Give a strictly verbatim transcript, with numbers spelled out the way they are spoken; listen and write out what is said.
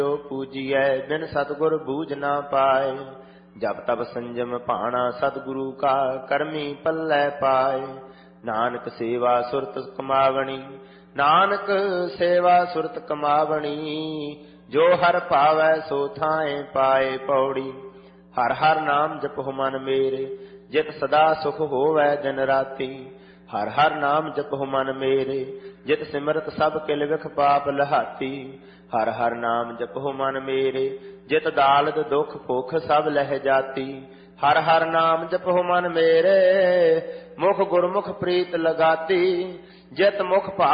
पूजिए बिन सतगुर बूझ ना पाए। जब तब संजम भाना सतगुरु का करमी पल्लै पाए। नानक सेवा सुरत कमावणी नानक सेवा सुरत कमावणी। जो हर पावै सो थाए पाए। पौड़ी हर हर नाम जपो मन मेरे जित सदा सुख होवै दिन राती। हर हर नाम जपो मन मेरे जित सिमरत सब किल विख पाप लहाती। हर हर नाम जपो मन मेरे जित दालद दुख भुख सब लह जाती। हर हर नाम जपो मन मेरे मुख गुरमुख प्रीत लगाती। जित मुख